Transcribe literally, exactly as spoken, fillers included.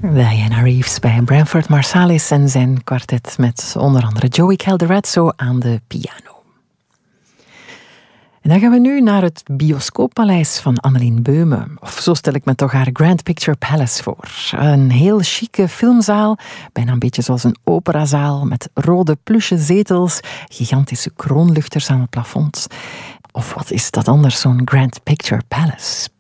Diana Reeves bij Branford Marsalis en zijn kwartet met onder andere Joey Calderazzo aan de piano. En dan gaan we nu naar het bioscooppaleis van Annelien Beume. Of zo stel ik me toch haar Grand Picture Palace voor. Een heel chique filmzaal, bijna een beetje zoals een operazaal, met rode plusje zetels, gigantische kroonluchters aan het plafond. Of wat is dat anders, zo'n Grand Picture Palace?